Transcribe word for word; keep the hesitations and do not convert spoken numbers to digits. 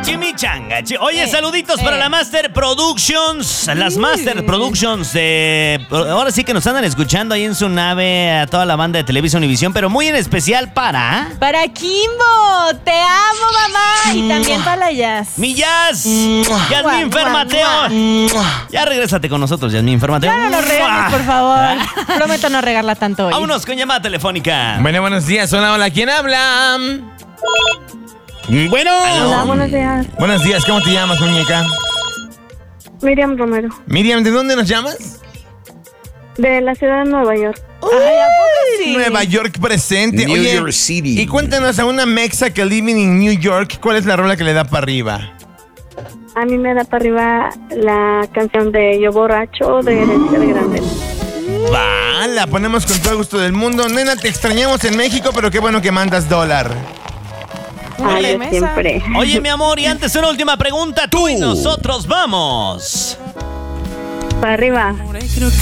chimichanga. chi- Oye, Eh, saluditos eh. para la Master Productions. Las Master Productions de... Ahora sí que nos andan escuchando ahí en su nave a toda la banda de Televisa Univisión, pero muy en especial para... Para Kimbo, te amo, mamá. Y también para la Jazz. Mi Jazz. Mua, Yasmín mua, Fermateo. Ya regrésate con nosotros, Yasmín Fermateo. Ya no nos regañes, por favor. Prometo no regarla tanto hoy. Vámonos con llamada telefónica. Bueno, buenos días. Hola, hola. ¿Quién habla? Bueno. Hola, buenos días. Buenos días. ¿Cómo te llamas, muñeca? Miriam Romero, Miriam, ¿de dónde nos llamas? de la ciudad de Nueva York. Ay, ¿a poco sí? Nueva York presente. New Oye, York City. y cuéntanos a una mexa que living in New York, ¿cuál es la rola que le da para arriba? A mí me da para arriba la canción de Yo Borracho de Herencia de Grande. Va, la ponemos con todo el gusto del mundo. Nena, te extrañamos en México, pero qué bueno que mandas dólar. Una Ay, yo remesa. siempre. Oye, mi amor, y antes una última pregunta. Tú y nosotros vamos. Para arriba.